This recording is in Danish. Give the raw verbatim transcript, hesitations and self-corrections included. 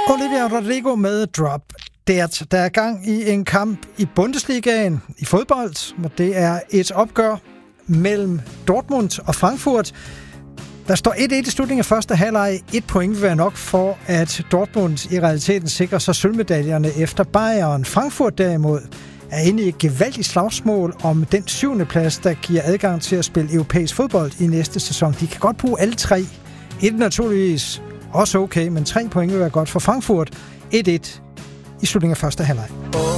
Olivia Rodrigo med Drop Dead. Der er gang i en kamp i Bundesligaen i fodbold, og det er et opgør mellem Dortmund og Frankfurt. Der står et et i slutningen af første halvleg. Et point vil være nok for, at Dortmund i realiteten sikrer sig sølvmedaljerne efter Bayern. Frankfurt derimod er inde i et gevaldigt slagsmål om den syvende plads, der giver adgang til at spille europæisk fodbold i næste sæson. De kan godt bruge alle tre. Et naturligvis også okay, men tre point vil være godt for Frankfurt. et et i slutningen af første halvleg.